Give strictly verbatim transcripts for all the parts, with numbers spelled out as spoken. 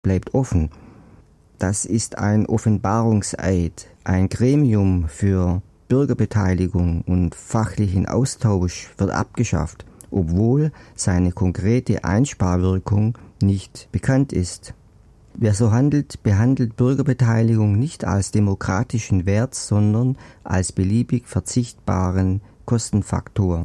bleibt offen. Das ist ein Offenbarungseid. Ein Gremium für Bürgerbeteiligung und fachlichen Austausch wird abgeschafft, obwohl seine konkrete Einsparwirkung nicht bekannt ist. Wer so handelt, behandelt Bürgerbeteiligung nicht als demokratischen Wert, sondern als beliebig verzichtbaren Kostenfaktor.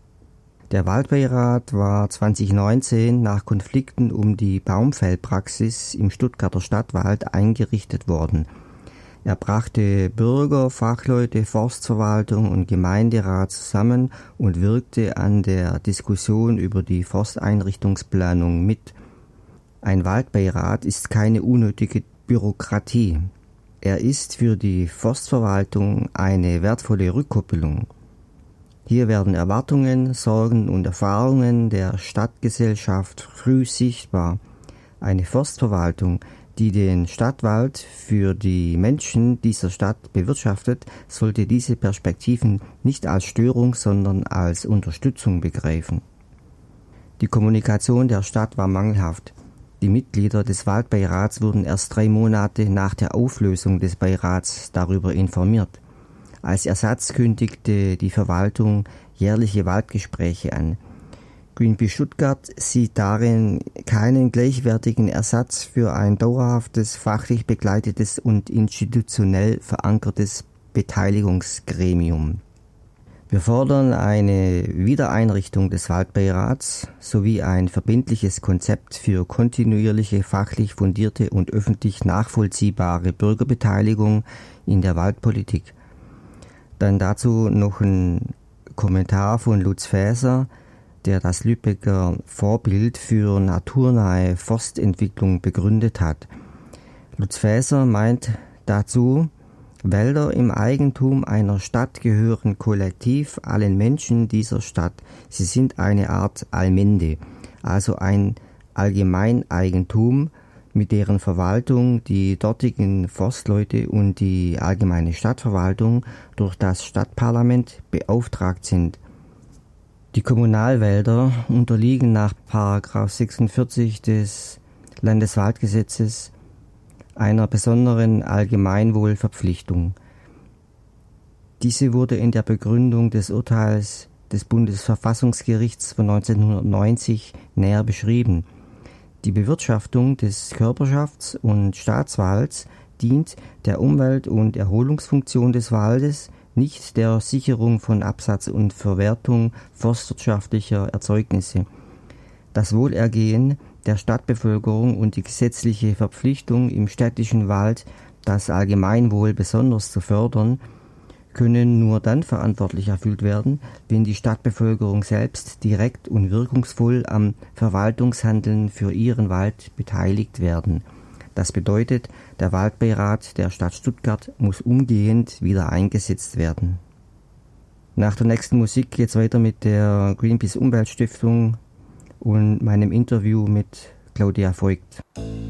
Der Waldbeirat war zweitausendneunzehn nach Konflikten um die Baumfällpraxis im Stuttgarter Stadtwald eingerichtet worden. Er brachte Bürger, Fachleute, Forstverwaltung und Gemeinderat zusammen und wirkte an der Diskussion über die Forsteinrichtungsplanung mit. Ein Waldbeirat ist keine unnötige Bürokratie. Er ist für die Forstverwaltung eine wertvolle Rückkoppelung. Hier werden Erwartungen, Sorgen und Erfahrungen der Stadtgesellschaft früh sichtbar. Eine Forstverwaltung, die den Stadtwald für die Menschen dieser Stadt bewirtschaftet, sollte diese Perspektiven nicht als Störung, sondern als Unterstützung begreifen. Die Kommunikation der Stadt war mangelhaft. Die Mitglieder des Waldbeirats wurden erst drei Monate nach der Auflösung des Beirats darüber informiert. Als Ersatz kündigte die Verwaltung jährliche Waldgespräche an. Greenpeace Stuttgart sieht darin keinen gleichwertigen Ersatz für ein dauerhaftes, fachlich begleitetes und institutionell verankertes Beteiligungsgremium. Wir fordern eine Wiedereinrichtung des Waldbeirats sowie ein verbindliches Konzept für kontinuierliche, fachlich fundierte und öffentlich nachvollziehbare Bürgerbeteiligung in der Waldpolitik. Dann dazu noch ein Kommentar von Lutz Faeser, der das Lübecker Vorbild für naturnahe Forstentwicklung begründet hat. Lutz Faeser meint dazu, Wälder im Eigentum einer Stadt gehören kollektiv allen Menschen dieser Stadt. Sie sind eine Art Allmende, also ein Allgemeineigentum, mit deren Verwaltung die dortigen Forstleute und die allgemeine Stadtverwaltung durch das Stadtparlament beauftragt sind. Die Kommunalwälder unterliegen nach Paragraph sechsundvierzig des Landeswaldgesetzes einer besonderen Allgemeinwohlverpflichtung. Diese wurde in der Begründung des Urteils des Bundesverfassungsgerichts von neunzehnhundertneunzig näher beschrieben. Die Bewirtschaftung des Körperschafts- und Staatswalds dient der Umwelt- und Erholungsfunktion des Waldes, nicht der Sicherung von Absatz und Verwertung forstwirtschaftlicher Erzeugnisse. Das Wohlergehen der Stadtbevölkerung und die gesetzliche Verpflichtung, im städtischen Wald das Allgemeinwohl besonders zu fördern, können nur dann verantwortlich erfüllt werden, wenn die Stadtbevölkerung selbst direkt und wirkungsvoll am Verwaltungshandeln für ihren Wald beteiligt werden. Das bedeutet, der Waldbeirat der Stadt Stuttgart muss umgehend wieder eingesetzt werden. Nach der nächsten Musik geht es weiter mit der Greenpeace Umweltstiftung und meinem Interview mit Claudia Voigt.